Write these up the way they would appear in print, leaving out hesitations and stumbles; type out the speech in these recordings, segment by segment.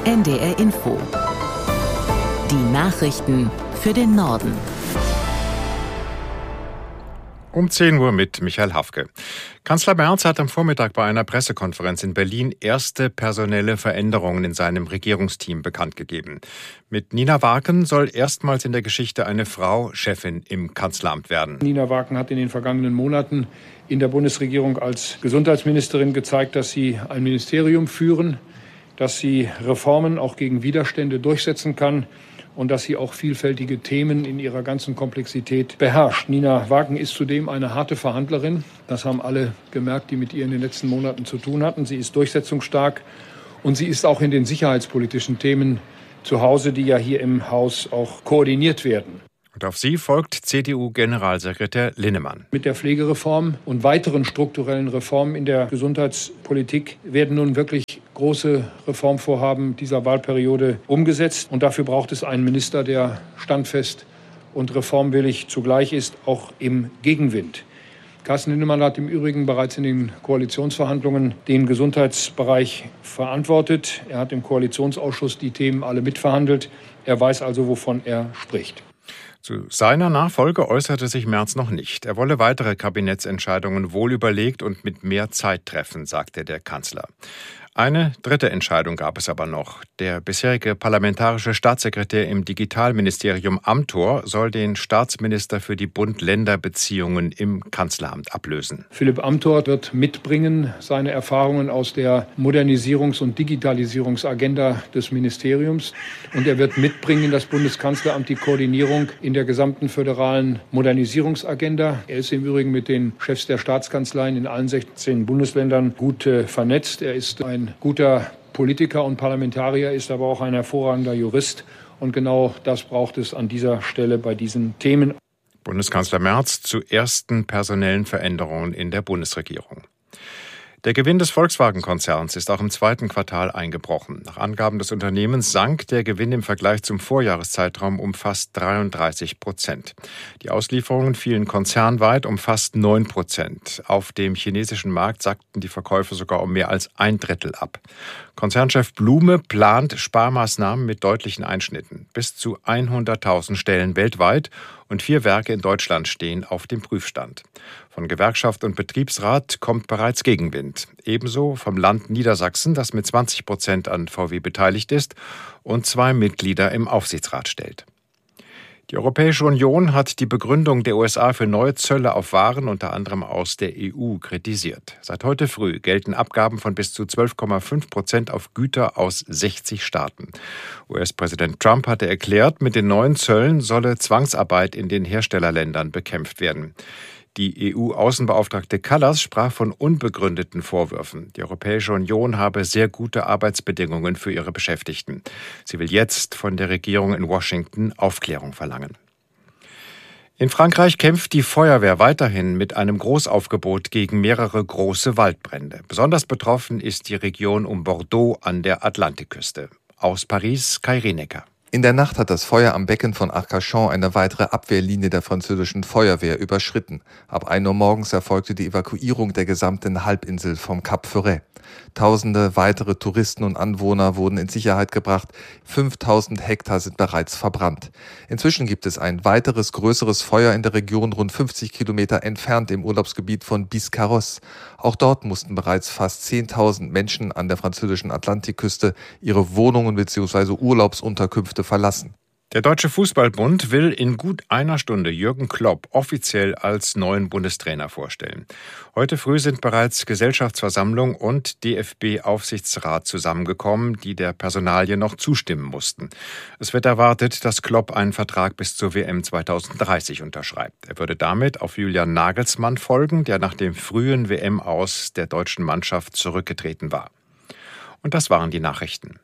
NDR Info. Die Nachrichten für den Norden. Um 10 Uhr mit Michael Hafke. Kanzler Merz hat am Vormittag bei einer Pressekonferenz in Berlin erste personelle Veränderungen in seinem Regierungsteam bekannt gegeben. Mit Nina Waken soll erstmals in der Geschichte eine Frau Chefin im Kanzleramt werden. Nina Waken hat in den vergangenen Monaten in der Bundesregierung als Gesundheitsministerin gezeigt, dass sie ein Ministerium führen, dass sie Reformen auch gegen Widerstände durchsetzen kann und dass sie auch vielfältige Themen in ihrer ganzen Komplexität beherrscht. Nina Waken ist zudem eine harte Verhandlerin. Das haben alle gemerkt, die mit ihr in den letzten Monaten zu tun hatten. Sie ist durchsetzungsstark und sie ist auch in den sicherheitspolitischen Themen zu Hause, die ja hier im Haus auch koordiniert werden. Und auf sie folgt CDU-Generalsekretär Linnemann. Mit der Pflegereform und weiteren strukturellen Reformen in der Gesundheitspolitik werden nun wirklich große Reformvorhaben dieser Wahlperiode umgesetzt. Und dafür braucht es einen Minister, der standfest und reformwillig zugleich ist, auch im Gegenwind. Carsten Linnemann hat im Übrigen bereits in den Koalitionsverhandlungen den Gesundheitsbereich verantwortet. Er hat im Koalitionsausschuss die Themen alle mitverhandelt. Er weiß also, wovon er spricht. Zu seiner Nachfolge äußerte sich Merz noch nicht. Er wolle weitere Kabinettsentscheidungen wohlüberlegt und mit mehr Zeit treffen, sagte der Kanzler. Eine dritte Entscheidung gab es aber noch. Der bisherige parlamentarische Staatssekretär im Digitalministerium Amthor soll den Staatsminister für die Bund-Länder-Beziehungen im Kanzleramt ablösen. Philipp Amthor wird mitbringen seine Erfahrungen aus der Modernisierungs- und Digitalisierungsagenda des Ministeriums. Und er wird mitbringen das Bundeskanzleramt die Koordinierung in der gesamten föderalen Modernisierungsagenda. Er ist im Übrigen mit den Chefs der Staatskanzleien in allen 16 Bundesländern gut vernetzt. Er ist ein guter Politiker und Parlamentarier, ist aber auch ein hervorragender Jurist. Und genau das braucht es an dieser Stelle bei diesen Themen. Bundeskanzler Merz zu ersten personellen Veränderungen in der Bundesregierung. Der Gewinn des Volkswagen-Konzerns ist auch im zweiten Quartal eingebrochen. Nach Angaben des Unternehmens sank der Gewinn im Vergleich zum Vorjahreszeitraum um fast 33%. Die Auslieferungen fielen konzernweit um fast 9%. Auf dem chinesischen Markt sackten die Verkäufe sogar um mehr als 1/3 ab. Konzernchef Blume plant Sparmaßnahmen mit deutlichen Einschnitten. Bis zu 100.000 Stellen weltweit und 4 Werke in Deutschland stehen auf dem Prüfstand. Von Gewerkschaft und Betriebsrat kommt bereits Gegenwind. Ebenso vom Land Niedersachsen, das mit 20% an VW beteiligt ist und 2 Mitglieder im Aufsichtsrat stellt. Die Europäische Union hat die Begründung der USA für neue Zölle auf Waren unter anderem aus der EU kritisiert. Seit heute früh gelten Abgaben von bis zu 12,5% auf Güter aus 60 Staaten. US-Präsident Trump hatte erklärt, mit den neuen Zöllen solle Zwangsarbeit in den Herstellerländern bekämpft werden. Die EU-Außenbeauftragte Kallas sprach von unbegründeten Vorwürfen. Die Europäische Union habe sehr gute Arbeitsbedingungen für ihre Beschäftigten. Sie will jetzt von der Regierung in Washington Aufklärung verlangen. In Frankreich kämpft die Feuerwehr weiterhin mit einem Großaufgebot gegen mehrere große Waldbrände. Besonders betroffen ist die Region um Bordeaux an der Atlantikküste. Aus Paris, Kai Rienecker. In der Nacht hat das Feuer am Becken von Arcachon eine weitere Abwehrlinie der französischen Feuerwehr überschritten. Ab 1 Uhr morgens erfolgte die Evakuierung der gesamten Halbinsel vom Cap Ferret. Tausende weitere Touristen und Anwohner wurden in Sicherheit gebracht. 5000 Hektar sind bereits verbrannt. Inzwischen gibt es ein weiteres größeres Feuer in der Region rund 50 Kilometer entfernt im Urlaubsgebiet von Biscarrosse. Auch dort mussten bereits fast 10.000 Menschen an der französischen Atlantikküste ihre Wohnungen bzw. Urlaubsunterkünfte verlassen. Der Deutsche Fußballbund will in gut einer Stunde Jürgen Klopp offiziell als neuen Bundestrainer vorstellen. Heute früh sind bereits Gesellschaftsversammlung und DFB-Aufsichtsrat zusammengekommen, die der Personalie noch zustimmen mussten. Es wird erwartet, dass Klopp einen Vertrag bis zur WM 2030 unterschreibt. Er würde damit auf Julian Nagelsmann folgen, der nach dem frühen WM-Aus der deutschen Mannschaft zurückgetreten war. Und das waren die Nachrichten.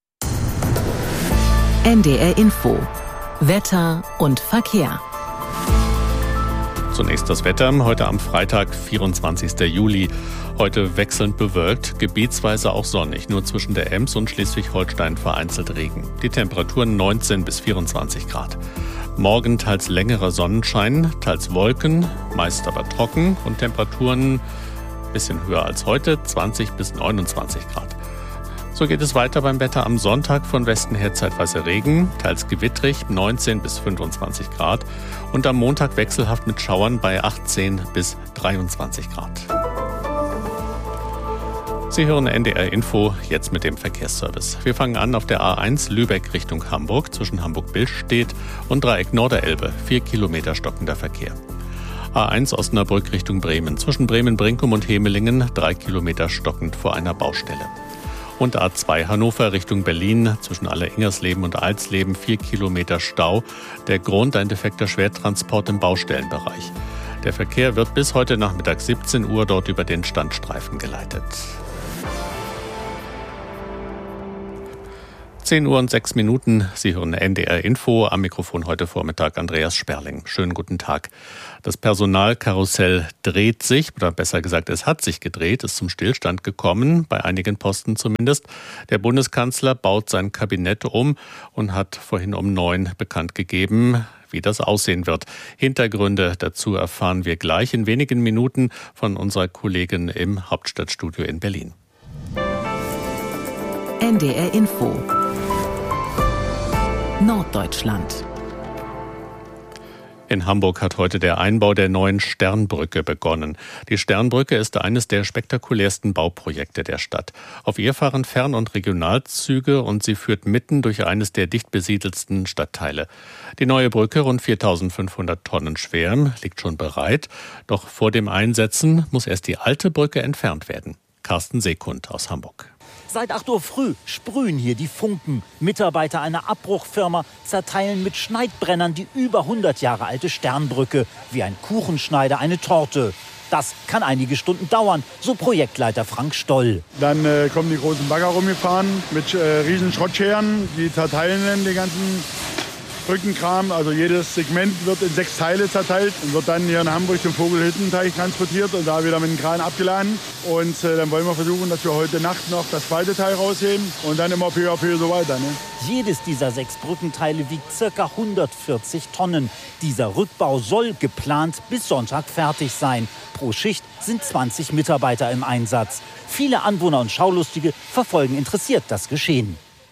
NDR Info. Wetter und Verkehr. Zunächst das Wetter. Heute am Freitag, 24. Juli. Heute wechselnd bewölkt, gebietsweise auch sonnig. Nur zwischen der Ems und Schleswig-Holstein vereinzelt Regen. Die Temperaturen 19 bis 24 Grad. Morgen teils längerer Sonnenschein, teils Wolken, meist aber trocken und Temperaturen ein bisschen höher als heute, 20 bis 29 Grad. So geht es weiter beim Wetter am Sonntag. Von Westen her zeitweise Regen, teils gewittrig, 19 bis 25 Grad. Und am Montag wechselhaft mit Schauern bei 18 bis 23 Grad. Sie hören NDR Info, jetzt mit dem Verkehrsservice. Wir fangen an auf der A1 Lübeck Richtung Hamburg, zwischen Hamburg-Billstedt und Dreieck Norderelbe. 4 Kilometer stockender Verkehr. A1 Osnabrück Richtung Bremen, zwischen Bremen-Brinkum und Hemelingen, 3 Kilometer stockend vor einer Baustelle. Und A2 Hannover Richtung Berlin, zwischen Aller-Ingersleben und Alsleben, 4 Kilometer Stau. Der Grund, ein defekter Schwertransport im Baustellenbereich. Der Verkehr wird bis heute Nachmittag 17 Uhr dort über den Standstreifen geleitet. 10 Uhr und 6 Minuten. Sie hören NDR Info. Am Mikrofon heute Vormittag Andreas Sperling. Schönen guten Tag. Das Personalkarussell dreht sich, oder besser gesagt, es hat sich gedreht, ist zum Stillstand gekommen, bei einigen Posten zumindest. Der Bundeskanzler baut sein Kabinett um und hat vorhin um 9 bekannt gegeben, wie das aussehen wird. Hintergründe dazu erfahren wir gleich in wenigen Minuten von unserer Kollegin im Hauptstadtstudio in Berlin. NDR Info Norddeutschland. In Hamburg hat heute der Einbau der neuen Sternbrücke begonnen. Die Sternbrücke ist eines der spektakulärsten Bauprojekte der Stadt. Auf ihr fahren Fern- und Regionalzüge und sie führt mitten durch eines der dicht besiedelsten Stadtteile. Die neue Brücke, rund 4.500 Tonnen schwer, liegt schon bereit. Doch vor dem Einsetzen muss erst die alte Brücke entfernt werden. Carsten Seekund aus Hamburg. Seit 8 Uhr früh sprühen hier die Funken. Mitarbeiter einer Abbruchfirma zerteilen mit Schneidbrennern die über 100 Jahre alte Sternbrücke. Wie ein Kuchenschneider eine Torte. Das kann einige Stunden dauern, so Projektleiter Frank Stoll. Dann kommen die großen Bagger rumgefahren mit riesen Schrottscheren. Die zerteilen dann den ganzen Brückenkram. Also jedes Segment wird in 6 Teile zerteilt und wird dann hier in Hamburg zum Vogelhüttenteich transportiert und da wieder mit dem Kran abgeladen. Und dann wollen wir versuchen, dass wir heute Nacht noch das zweite Teil rausheben und dann immer peu à peu so weiter. Ne? Jedes dieser 6 Brückenteile wiegt ca. 140 Tonnen. Dieser Rückbau soll geplant bis Sonntag fertig sein. Pro Schicht sind 20 Mitarbeiter im Einsatz. Viele Anwohner und Schaulustige verfolgen interessiert das Geschehen.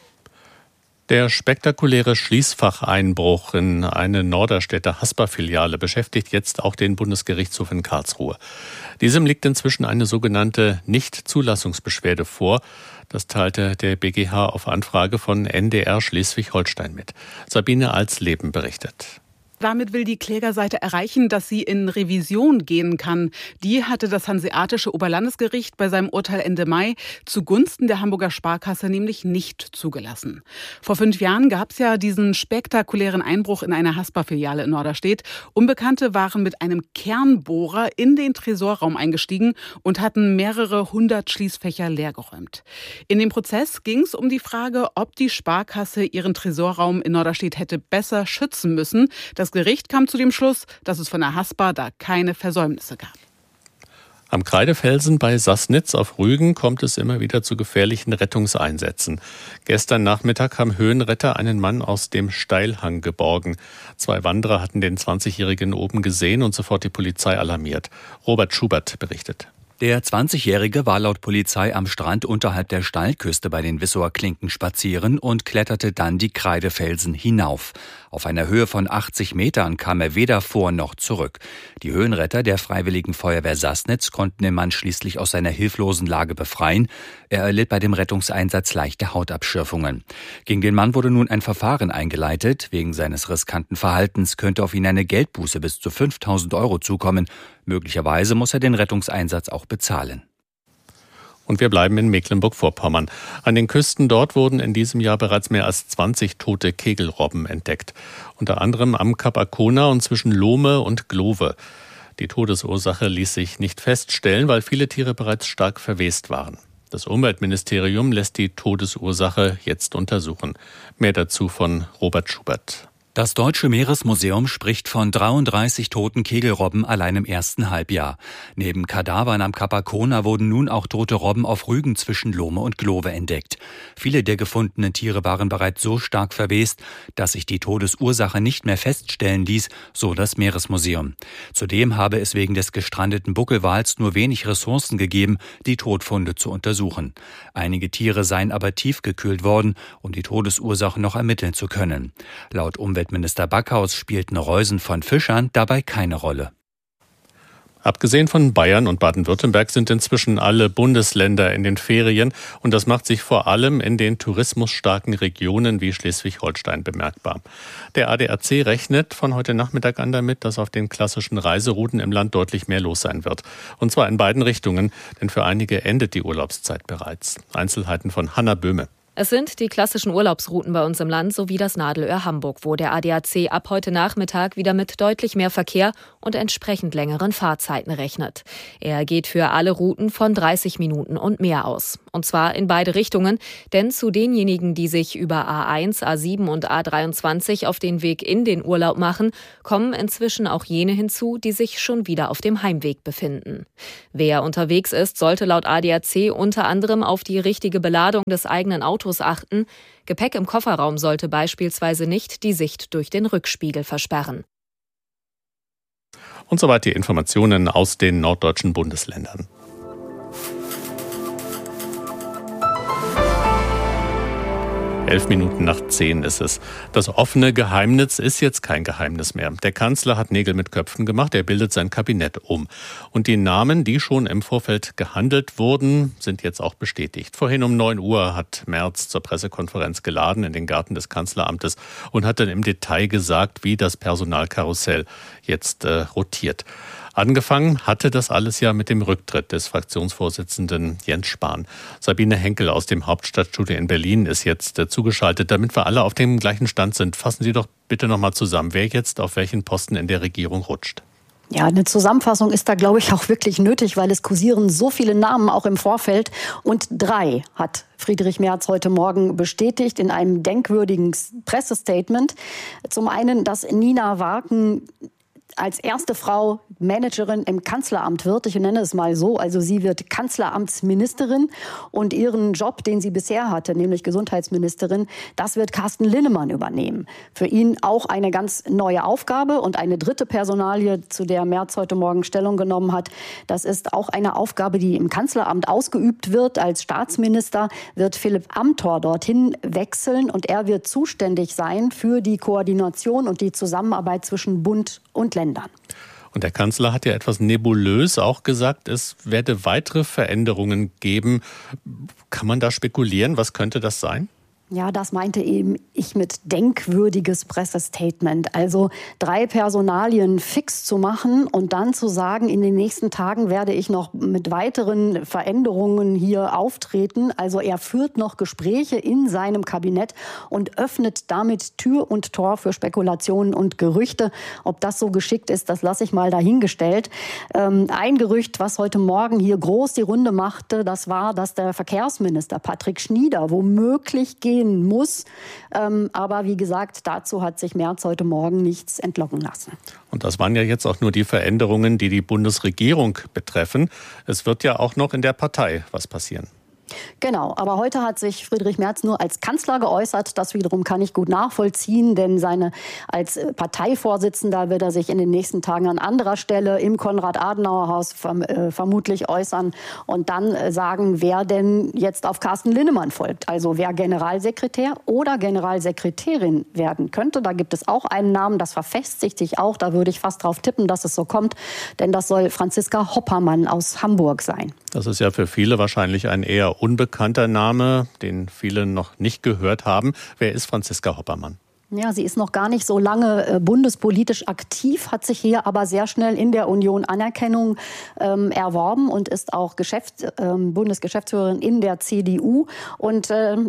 Der spektakuläre Schließfacheinbruch in eine Norderstädter Haspa-Filiale beschäftigt jetzt auch den Bundesgerichtshof in Karlsruhe. Diesem liegt inzwischen eine sogenannte Nichtzulassungsbeschwerde vor. Das teilte der BGH auf Anfrage von NDR Schleswig-Holstein mit. Sabine Alsleben berichtet. Damit will die Klägerseite erreichen, dass sie in Revision gehen kann. Die hatte das Hanseatische Oberlandesgericht bei seinem Urteil Ende Mai zugunsten der Hamburger Sparkasse nämlich nicht zugelassen. Vor 5 Jahren gab es ja diesen spektakulären Einbruch in eine Haspa-Filiale in Norderstedt. Unbekannte waren mit einem Kernbohrer in den Tresorraum eingestiegen und hatten mehrere 100 Schließfächer leergeräumt. In dem Prozess ging es um die Frage, ob die Sparkasse ihren Tresorraum in Norderstedt hätte besser schützen müssen. Das Gericht kam zu dem Schluss, dass es von der Haspa da keine Versäumnisse gab. Am Kreidefelsen bei Sassnitz auf Rügen kommt es immer wieder zu gefährlichen Rettungseinsätzen. Gestern Nachmittag haben Höhenretter einen Mann aus dem Steilhang geborgen. 2 Wanderer hatten den 20-Jährigen oben gesehen und sofort die Polizei alarmiert. Robert Schubert berichtet. Der 20-Jährige war laut Polizei am Strand unterhalb der Steilküste bei den Wissower Klinken spazieren und kletterte dann die Kreidefelsen hinauf. Auf einer Höhe von 80 Metern kam er weder vor noch zurück. Die Höhenretter der Freiwilligen Feuerwehr Sassnitz konnten den Mann schließlich aus seiner hilflosen Lage befreien. Er erlitt bei dem Rettungseinsatz leichte Hautabschürfungen. Gegen den Mann wurde nun ein Verfahren eingeleitet. Wegen seines riskanten Verhaltens könnte auf ihn eine Geldbuße bis zu 5.000 Euro zukommen. Möglicherweise muss er den Rettungseinsatz auch bezahlen. Und wir bleiben in Mecklenburg-Vorpommern. An den Küsten dort wurden in diesem Jahr bereits mehr als 20 tote Kegelrobben entdeckt. Unter anderem am Kap Arkona und zwischen Lohme und Glove. Die Todesursache ließ sich nicht feststellen, weil viele Tiere bereits stark verwest waren. Das Umweltministerium lässt die Todesursache jetzt untersuchen. Mehr dazu von Robert Schubert. Das Deutsche Meeresmuseum spricht von 33 toten Kegelrobben allein im ersten Halbjahr. Neben Kadavern am Kap Arkona wurden nun auch tote Robben auf Rügen zwischen Lohme und Glove entdeckt. Viele der gefundenen Tiere waren bereits so stark verwest, dass sich die Todesursache nicht mehr feststellen ließ, so das Meeresmuseum. Zudem habe es wegen des gestrandeten Buckelwals nur wenig Ressourcen gegeben, die Todfunde zu untersuchen. Einige Tiere seien aber tiefgekühlt worden, um die Todesursache noch ermitteln zu können. Laut Umweltminister Backhaus spielten Reusen von Fischern dabei keine Rolle. Abgesehen von Bayern und Baden-Württemberg sind inzwischen alle Bundesländer in den Ferien und das macht sich vor allem in den tourismusstarken Regionen wie Schleswig-Holstein bemerkbar. Der ADAC rechnet von heute Nachmittag an damit, dass auf den klassischen Reiserouten im Land deutlich mehr los sein wird. Und zwar in beiden Richtungen, denn für einige endet die Urlaubszeit bereits. Einzelheiten von Hanna Böhme. Es sind die klassischen Urlaubsrouten bei uns im Land sowie das Nadelöhr Hamburg, wo der ADAC ab heute Nachmittag wieder mit deutlich mehr Verkehr und entsprechend längeren Fahrzeiten rechnet. Er geht für alle Routen von 30 Minuten und mehr aus. Und zwar in beide Richtungen, denn zu denjenigen, die sich über A1, A7 und A23 auf den Weg in den Urlaub machen, kommen inzwischen auch jene hinzu, die sich schon wieder auf dem Heimweg befinden. Wer unterwegs ist, sollte laut ADAC unter anderem auf die richtige Beladung des eigenen Autos achten. Gepäck im Kofferraum sollte beispielsweise nicht die Sicht durch den Rückspiegel versperren. Und soweit die Informationen aus den norddeutschen Bundesländern. Elf Minuten nach 10 ist es. Das offene Geheimnis ist jetzt kein Geheimnis mehr. Der Kanzler hat Nägel mit Köpfen gemacht, er bildet sein Kabinett um. Und die Namen, die schon im Vorfeld gehandelt wurden, sind jetzt auch bestätigt. Vorhin um 9 Uhr hat Merz zur Pressekonferenz geladen in den Garten des Kanzleramtes und hat dann im Detail gesagt, wie das Personalkarussell jetzt rotiert. Angefangen hatte das alles ja mit dem Rücktritt des Fraktionsvorsitzenden Jens Spahn. Sabine Henkel aus dem Hauptstadtstudio in Berlin ist jetzt zugeschaltet. Damit wir alle auf dem gleichen Stand sind, fassen Sie doch bitte nochmal zusammen, wer jetzt auf welchen Posten in der Regierung rutscht. Ja, eine Zusammenfassung ist da, glaube ich, auch wirklich nötig, weil es kursieren so viele Namen auch im Vorfeld. Und 3 hat Friedrich Merz heute Morgen bestätigt in einem denkwürdigen Pressestatement. Zum einen, dass Nina Warken als erste Frau Managerin im Kanzleramt wird. Ich nenne es mal so. Also sie wird Kanzleramtsministerin und ihren Job, den sie bisher hatte, nämlich Gesundheitsministerin, das wird Carsten Linnemann übernehmen. Für ihn auch eine ganz neue Aufgabe. Und eine dritte Personalie, zu der Merz heute Morgen Stellung genommen hat, das ist auch eine Aufgabe, die im Kanzleramt ausgeübt wird. Als Staatsminister wird Philipp Amthor dorthin wechseln und er wird zuständig sein für die Koordination und die Zusammenarbeit zwischen Bund und Ländern. Und der Kanzler hat ja etwas nebulös auch gesagt, es werde weitere Veränderungen geben. Kann man da spekulieren? Was könnte das sein? Ja, das meinte eben ich mit denkwürdiges Pressestatement. Also 3 Personalien fix zu machen und dann zu sagen, in den nächsten Tagen werde ich noch mit weiteren Veränderungen hier auftreten. Also er führt noch Gespräche in seinem Kabinett und öffnet damit Tür und Tor für Spekulationen und Gerüchte. Ob das so geschickt ist, das lasse ich mal dahingestellt. Ein Gerücht, was heute Morgen hier groß die Runde machte, das war, dass der Verkehrsminister Patrick Schnieder womöglich gehen muss. Aber wie gesagt, dazu hat sich Merz heute Morgen nichts entlocken lassen. Und das waren ja jetzt auch nur die Veränderungen, die die Bundesregierung betreffen. Es wird ja auch noch in der Partei was passieren. Genau, aber heute hat sich Friedrich Merz nur als Kanzler geäußert. Das wiederum kann ich gut nachvollziehen, denn als Parteivorsitzender wird er sich in den nächsten Tagen an anderer Stelle im Konrad-Adenauer-Haus vermutlich äußern und dann sagen, wer denn jetzt auf Carsten Linnemann folgt. Also wer Generalsekretär oder Generalsekretärin werden könnte. Da gibt es auch einen Namen, das verfestigt sich auch. Da würde ich fast drauf tippen, dass es so kommt, denn das soll Franziska Hoppermann aus Hamburg sein. Das ist ja für viele wahrscheinlich ein eher unbekannter Name, den viele noch nicht gehört haben. Wer ist Franziska Hoppermann? Ja, sie ist noch gar nicht so lange bundespolitisch aktiv, hat sich hier aber sehr schnell in der Union Anerkennung erworben und ist auch Bundesgeschäftsführerin in der CDU. Und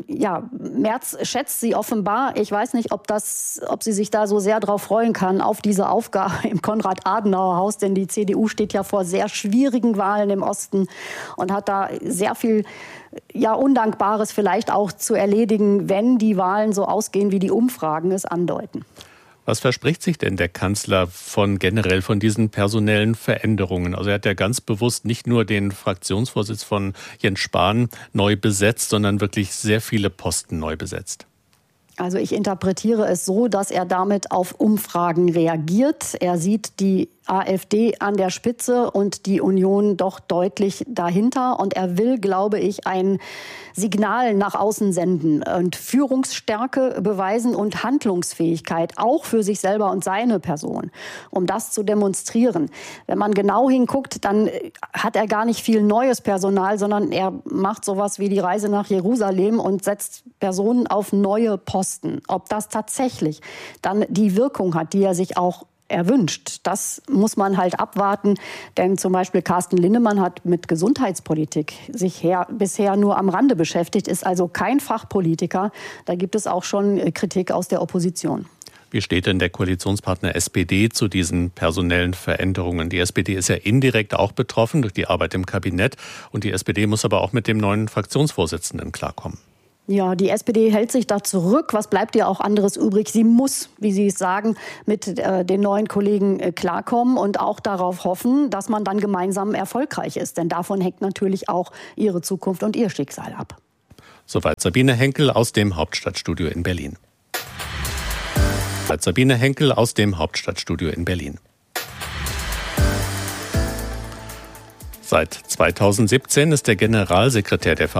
Merz schätzt sie offenbar. Ich weiß nicht, ob sie sich da so sehr drauf freuen kann, auf diese Aufgabe im Konrad-Adenauer-Haus. Denn die CDU steht ja vor sehr schwierigen Wahlen im Osten und hat da sehr viel Undankbares vielleicht auch zu erledigen, wenn die Wahlen so ausgehen, wie die Umfragen es andeuten. Was verspricht sich denn der Kanzler generell von diesen personellen Veränderungen? Also er hat ja ganz bewusst nicht nur den Fraktionsvorsitz von Jens Spahn neu besetzt, sondern wirklich sehr viele Posten neu besetzt. Also ich interpretiere es so, dass er damit auf Umfragen reagiert. Er sieht die AfD an der Spitze und die Union doch deutlich dahinter. Und er will, glaube ich, ein Signal nach außen senden und Führungsstärke beweisen und Handlungsfähigkeit, auch für sich selber und seine Person, um das zu demonstrieren. Wenn man genau hinguckt, dann hat er gar nicht viel neues Personal, sondern er macht sowas wie die Reise nach Jerusalem und setzt Personen auf neue Posten. Ob das tatsächlich dann die Wirkung hat, die er sich auch erwünscht. Das muss man halt abwarten, denn zum Beispiel Carsten Linnemann hat mit Gesundheitspolitik sich bisher nur am Rande beschäftigt, ist also kein Fachpolitiker. Da gibt es auch schon Kritik aus der Opposition. Wie steht denn der Koalitionspartner SPD zu diesen personellen Veränderungen? Die SPD ist ja indirekt auch betroffen durch die Arbeit im Kabinett und die SPD muss aber auch mit dem neuen Fraktionsvorsitzenden klarkommen. Ja, die SPD hält sich da zurück. Was bleibt ihr auch anderes übrig? Sie muss, wie Sie es sagen, mit den neuen Kollegen klarkommen und auch darauf hoffen, dass man dann gemeinsam erfolgreich ist. Denn davon hängt natürlich auch ihre Zukunft und ihr Schicksal ab. Soweit Sabine Henkel aus dem Hauptstadtstudio in Berlin. Sabine Henkel aus dem Hauptstadtstudio in Berlin. Seit 2017 ist der Generalsekretär der